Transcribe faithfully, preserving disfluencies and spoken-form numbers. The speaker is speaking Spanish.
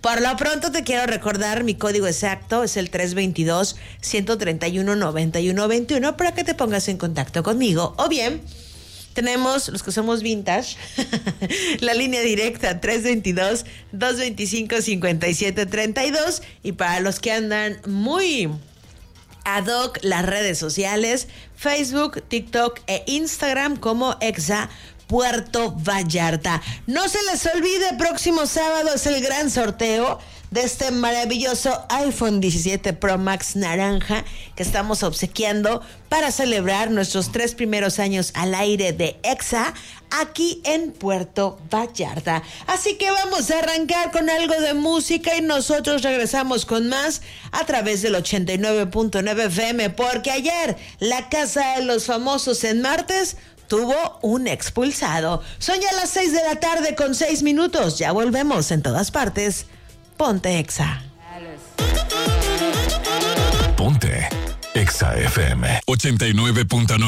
Por lo pronto te quiero recordar mi código exacto, es el tres dos dos, uno tres uno, nueve uno dos uno para que te pongas en contacto conmigo. O bien, tenemos, los que somos vintage, la línea directa tres dos dos, dos dos cinco, cinco siete tres dos. Y para los que andan muy ad hoc, las redes sociales, Facebook, TikTok e Instagram como Exa Puerto Vallarta. No se les olvide, próximo sábado es el gran sorteo de este maravilloso iPhone diecisiete Pro Max naranja que estamos obsequiando para celebrar nuestros tres primeros años al aire de Exa aquí en Puerto Vallarta. Así que vamos a arrancar con algo de música y nosotros regresamos con más a través del ochenta y nueve punto nueve F M, porque ayer la Casa de los Famosos en martes tuvo un expulsado. Son ya las seis de la tarde con seis minutos. Ya volvemos en todas partes. Ponte Exa. Ponte Exa F M ochenta y nueve punto nueve.